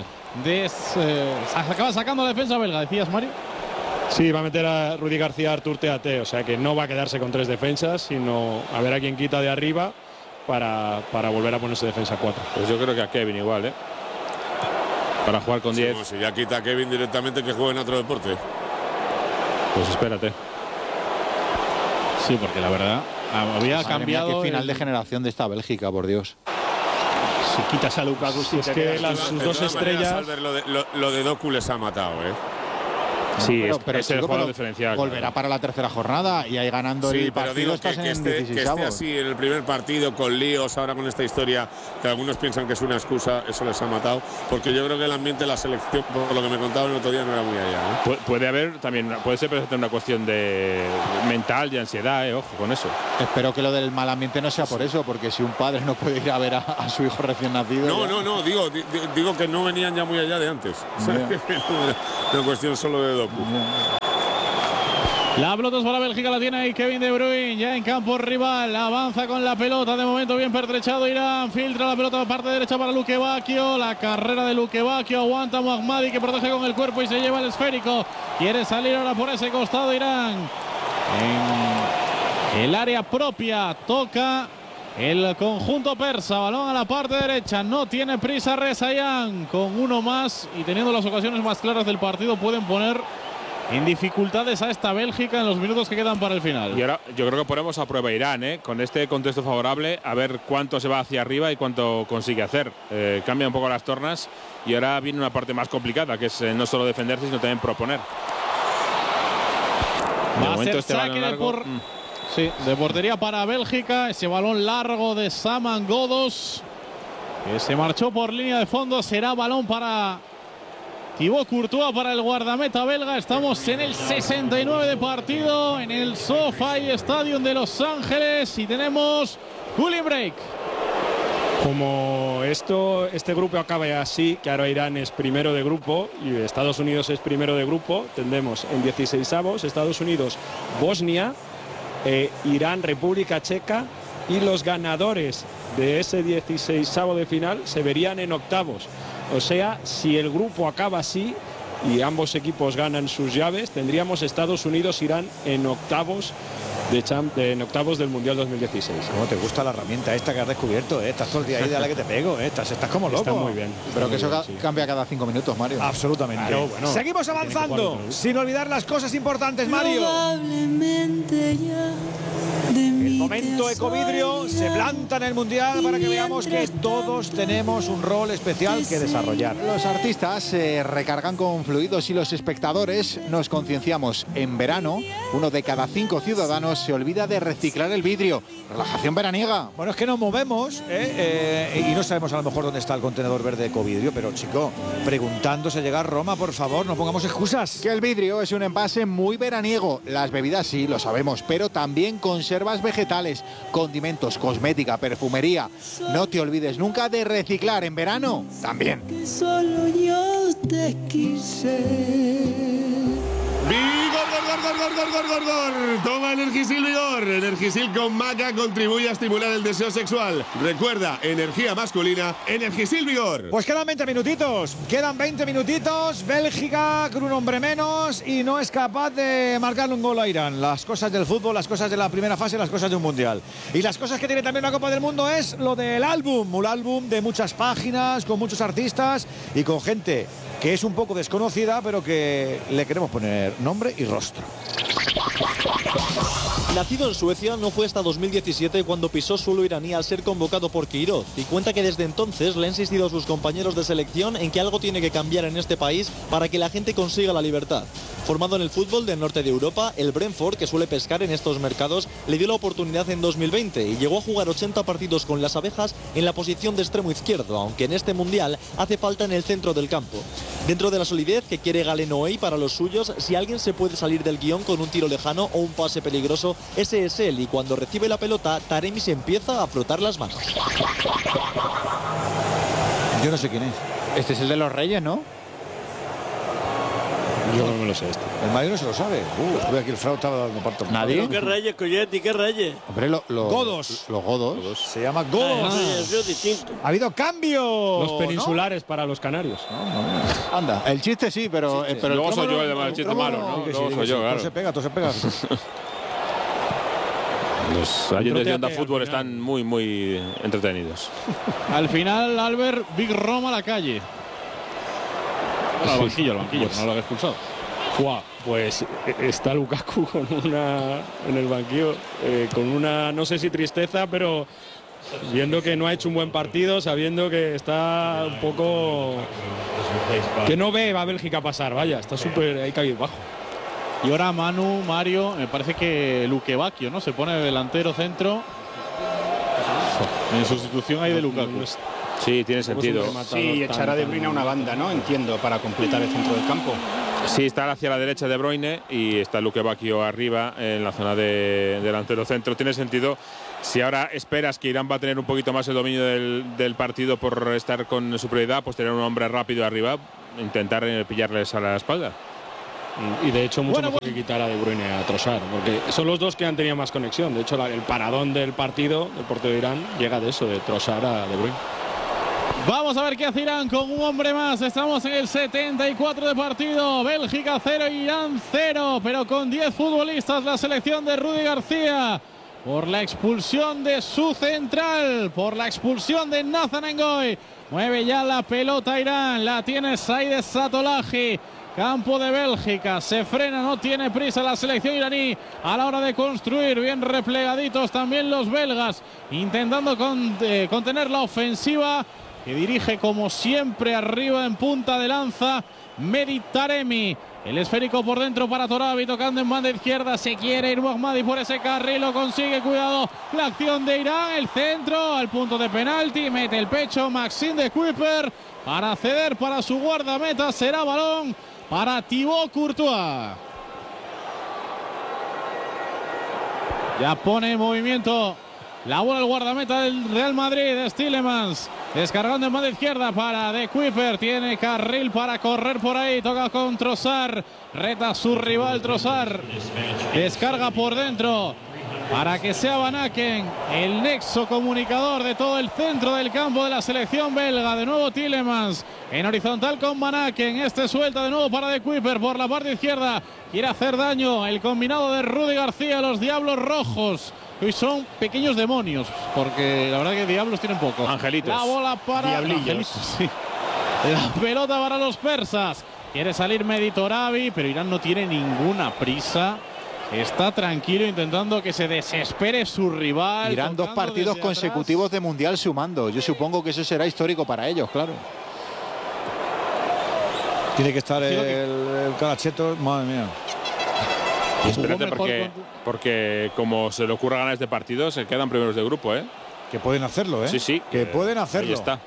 sacando la defensa belga. ¿Decías, Mario? Sí, va a meter a Rudy García, Artur Teate. O sea que no va a quedarse con 3 defensas, sino a ver a quién quita de arriba para volver a ponerse defensa 4. Pues yo creo que a Kevin igual, ¿eh? Para jugar con 10. Si ya quita a Kevin directamente, que juegue en otro deporte. Pues espérate. Sí, porque la verdad había cambiado. Qué final de generación de esta Bélgica, por Dios. Si quitas a Lukaku, es que sus 2 estrellas. Lo de Doku les ha matado, ¿eh? Sí, pero es el jugador diferencial. Volverá para la 3ª jornada y ahí ganando el partido estás en 16avos. Que esté así en el primer partido con líos, ahora con esta historia que algunos piensan que es una excusa, eso les ha matado, porque yo creo que el ambiente de la selección, por lo que me contaban el otro día, no era muy allá, ¿eh? Puede haber también, puede ser una cuestión de mental, de ansiedad, ojo con eso. Espero que lo del mal ambiente no sea por eso, porque si un padre no puede ir a ver a su hijo recién nacido. No, digo que no venían ya muy allá de antes. No cuestión solo de Doku. La pelota es para Bélgica, la tiene ahí Kevin De Bruyne, ya en campo rival, avanza con la pelota, de momento bien pertrechado Irán, filtra la pelota parte derecha para Luque Bacchio, la carrera de Luque Bacchio, aguanta Mohammadi que protege con el cuerpo y se lleva el esférico, quiere salir ahora por ese costado Irán, en el área propia, toca el conjunto persa, balón a la parte derecha, no tiene prisa Rezaïan, con uno más y teniendo las ocasiones más claras del partido pueden poner en dificultades a esta Bélgica en los minutos que quedan para el final. Y ahora yo creo que ponemos a prueba a Irán, con este contexto favorable, a ver cuánto se va hacia arriba y cuánto consigue hacer. Cambia un poco las tornas y ahora viene una parte más complicada, que es no solo defenderse, sino también proponer. Va a ser saque de portería para Bélgica. Ese balón largo de Saman Ghoddos, que se marchó por línea de fondo. Será balón para Thibaut Courtois, para el guardameta belga. Estamos en el 69 de partido en el SoFi Stadium de Los Ángeles y tenemos cooling break. Como este grupo acabe así, que ahora Irán es primero de grupo y Estados Unidos es primero de grupo, tendremos en 16avos Estados Unidos, Bosnia, Irán, República Checa, y los ganadores de ese 16avo de final se verían en octavos. O sea, si el grupo acaba así y ambos equipos ganan sus llaves, tendríamos Estados Unidos-Irán en octavos en octavos del Mundial 2016. ¿Cómo te gusta la herramienta esta que has descubierto? Estás todo el día ahí de la que te pego, estás como loco. Está muy bien. Pero que eso cambia cada 5 minutos, Mario. Absolutamente. Claro, bueno, seguimos avanzando, sin olvidar las cosas importantes, Mario. El momento Ecovidrio se planta en el Mundial para que veamos que todos tenemos un rol especial que desarrollar. Los artistas se recargan con fluidos y los espectadores nos concienciamos. En verano, 1 de cada 5 ciudadanos se olvida de reciclar el vidrio. Relajación veraniega. Bueno, es que nos movemos y no sabemos a lo mejor dónde está el contenedor verde de Ecovidrio, pero chico, preguntándose llegar a Roma, por favor, no pongamos excusas. Que el vidrio es un envase muy veraniego. Las bebidas sí, lo sabemos, pero también conservas vegetales, condimentos, cosmética, perfumería. No te olvides nunca de reciclar en verano también. Solo yo te quise. ¡Vigor! Toma Energisil Vigor. Energisil con maca contribuye a estimular el deseo sexual. Recuerda, energía masculina, Energisil Vigor. Pues quedan 20 minutitos. Bélgica con un hombre menos y no es capaz de marcarle un gol a Irán. Las cosas del fútbol, las cosas de la primera fase, las cosas de un mundial. Y las cosas que tiene también la Copa del Mundo es lo del álbum. Un álbum de muchas páginas, con muchos artistas y con gente que es un poco desconocida, pero que le queremos poner nombre y rostro. Nacido en Suecia, no fue hasta 2017 cuando pisó suelo iraní al ser convocado por Queiroz, y cuenta que desde entonces le ha insistido a sus compañeros de selección en que algo tiene que cambiar en este país para que la gente consiga la libertad. Formado en el fútbol del norte de Europa, el Brentford, que suele pescar en estos mercados, le dio la oportunidad en 2020 y llegó a jugar 80 partidos con las abejas en la posición de extremo izquierdo, aunque en este mundial hace falta en el centro del campo. Dentro de la solidez que quiere Galeno hoy para los suyos, si alguien se puede salir del guión con un tiro lejano o un pase peligroso, ese es él, y cuando recibe la pelota, Taremi se empieza a frotar las manos. Yo no sé quién es. Este es el de los Reyes, ¿no? Yo no me lo sé este. El Madrid no se lo sabe. Estuve aquí el fraude estaba dando parto. ¿Nadie? ¿Qué Reyes, Coyetti? ¿Qué Reyes? Hombre, Godos. Los Godos. Se llama Godos. Es distinto. Ha habido cambio. Los peninsulares, ¿no? Para los canarios. Anda, el chiste sí, pero luego soy yo el chiste malo, ¿no? Luego soy yo, claro. Todo se pega. Los oyentes de Onda Fútbol están muy, muy entretenidos. Al final, Albert, Big Roma a la calle. Al banquillo, no lo ha expulsado. Pues está Lukaku en el banquillo con una, no sé si tristeza, pero viendo que no ha hecho un buen partido, sabiendo que está un poco, que no ve a Bélgica pasar, vaya, está súper ahí caído bajo. Y ahora Mario, me parece que Luque Bacchio, ¿no? Se pone de delantero centro en sustitución ahí de Lukaku. Sí, tiene sentido. Sí, echar a De Bruyne a una banda, ¿no? Entiendo, para completar el centro del campo. Sí, está hacia la derecha De Bruyne y está Luque Bacchio arriba en la zona de delantero centro. Tiene sentido. Si ahora esperas que Irán va a tener un poquito más el dominio del partido por estar con superioridad, pues tener un hombre rápido arriba, intentar pillarles a la espalda. Y de hecho mucho mejor que quitar a De Bruyne a Trossard, porque son los dos que han tenido más conexión. De hecho, el paradón del partido, del portero de Irán, llega de eso, de Trossard a De Bruyne. Vamos a ver qué hace Irán con un hombre más. Estamos en el 74 de partido. Bélgica 0, Irán 0, pero con 10 futbolistas la selección de Rudy García. Por la expulsión de su central, por la expulsión de Nathan Ngoy. Mueve ya la pelota Irán, la tiene Said Satollahi. campo de Bélgica. Se frena, no tiene prisa la selección iraní a la hora de construir. Bien replegaditos también los belgas, intentando contener la ofensiva que dirige como siempre arriba en punta de lanza Mehdi Taremi. El esférico por dentro para Torabi, tocando en banda izquierda. Se quiere ir Mohammadi por ese carril, lo consigue. Cuidado, la acción de Irán. El centro al punto de penalti. Mete el pecho Maxime de Kuiper para ceder para su guardameta. Será balón para Thibaut Courtois. Ya pone en movimiento la bola el guardameta del Real Madrid, Tielemans. Descargando en banda izquierda para De Kuiper. Tiene carril para correr por ahí. Toca con Trossard. Reta a su rival Trossard. Descarga por dentro para que sea Van Aken el nexo comunicador de todo el centro del campo de la selección belga. De nuevo Tielemans en horizontal con Van Aken. Este suelta de nuevo para De Kuiper por la parte izquierda. Quiere hacer daño el combinado de Rudy García, los Diablos Rojos. Hoy son pequeños demonios, porque la verdad que diablos tienen poco. Angelitos. La bola para Diablillos. sí. La pelota para los persas. Quiere salir Mehdi Torabi, pero Irán no tiene ninguna prisa. Está tranquilo intentando que se desespere su rival. Irán 2 partidos consecutivos de Mundial sumando. Yo supongo que eso será histórico para ellos, claro. Tiene que estar el Caracheto, madre mía. Espérate, porque como se le ocurra ganar este partido, se quedan primeros de grupo, ¿eh? Que pueden hacerlo, ¿eh? Sí, sí. Que pueden hacerlo. Ahí está.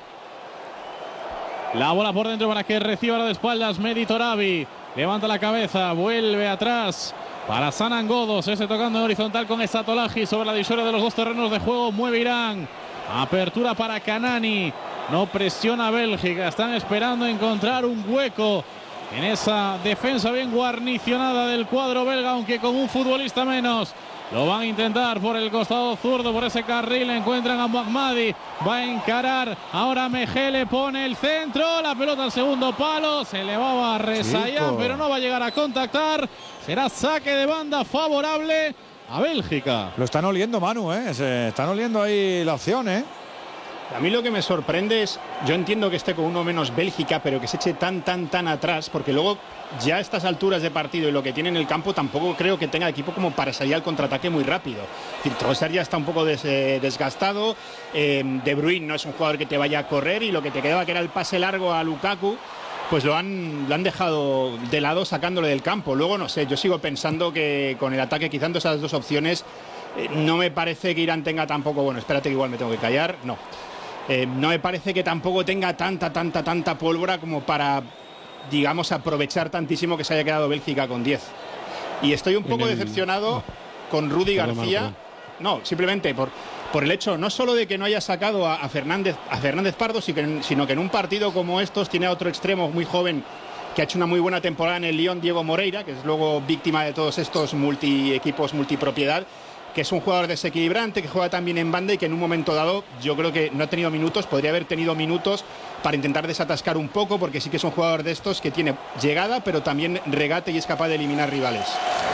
La bola por dentro para que reciba la de espaldas Mehdi Torabi. Levanta la cabeza, vuelve atrás para Sanan Ghoddos. Ese tocando en horizontal con Esatolahi sobre la divisoria de los dos terrenos de juego. Mueve Irán. Apertura para Kanani. No presiona a Bélgica. Están esperando encontrar un hueco en esa defensa bien guarnicionada del cuadro belga, aunque con un futbolista menos. Lo van a intentar por el costado zurdo, por ese carril. Encuentran a Mohammadi. Va a encarar. Ahora Mejele pone el centro. La pelota al segundo palo. Se le va a Rezaian, pero no va a llegar a contactar. Será saque de banda favorable a Bélgica. Lo están oliendo, Manu, ¿eh? Se están oliendo ahí la opción, ¿eh? A mí lo que me sorprende es, yo entiendo que esté con uno menos Bélgica, pero que se eche tan atrás, porque luego ya a estas alturas de partido y lo que tiene en el campo tampoco creo que tenga equipo como para salir al contraataque muy rápido. Es decir, Trossard ya está un poco desgastado, De Bruyne no es un jugador que te vaya a correr y lo que te quedaba que era el pase largo a Lukaku, pues lo han dejado de lado sacándole del campo. Luego no sé, yo sigo pensando que con el ataque quitando esas dos opciones no me parece que Irán tenga tampoco, bueno, espérate que igual me tengo que callar, no. No me parece que tampoco tenga tanta pólvora como para, digamos, aprovechar tantísimo que se haya quedado Bélgica con 10. Y estoy un poco decepcionado con Rudy García. No, simplemente por el hecho no solo de que no haya sacado a Fernández Pardo, sino que en un partido como estos tiene a otro extremo muy joven que ha hecho una muy buena temporada en el Lyon, Diego Moreira, que es luego víctima de todos estos equipos multipropiedad, que es un jugador desequilibrante, que juega también en banda y que en un momento dado yo creo que no ha tenido minutos, podría haber tenido minutos para intentar desatascar un poco, porque sí que es un jugador de estos que tiene llegada, pero también regate y es capaz de eliminar rivales.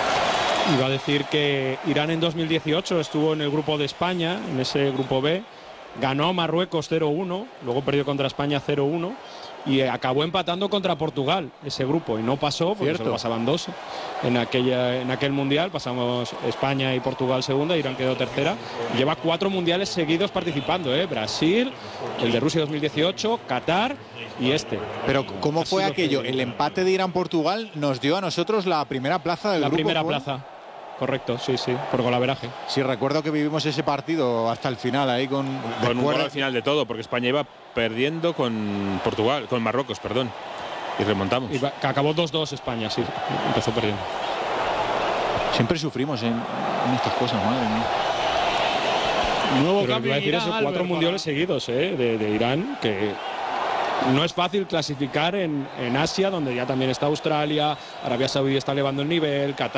Iba a decir que Irán en 2018 estuvo en el grupo de España, en ese grupo B, ganó a Marruecos 0-1, luego perdió contra España 0-1 y acabó empatando contra Portugal ese grupo y no pasó porque solo pasaban dos en aquel mundial. Pasamos España y Portugal segunda, Irán quedó tercera. Lleva 4 mundiales seguidos participando, Brasil, el de Rusia 2018, Qatar y este. Pero ¿cómo fue aquello? El empate de Irán-Portugal nos dio a nosotros la primera plaza del grupo. La primera plaza. Correcto, sí, por golaveraje. Sí, recuerdo que vivimos ese partido hasta el final ahí con un gol al final de todo, porque España iba perdiendo con Marruecos, perdón, y remontamos. Acabó 2-2 España, sí, empezó perdiendo. Siempre sufrimos en estas cosas, madre mía. Nuevo cambio en Irán, 4 mundiales seguidos de Irán, que no es fácil clasificar en Asia, donde ya también está Australia, Arabia Saudí está elevando el nivel, Qatar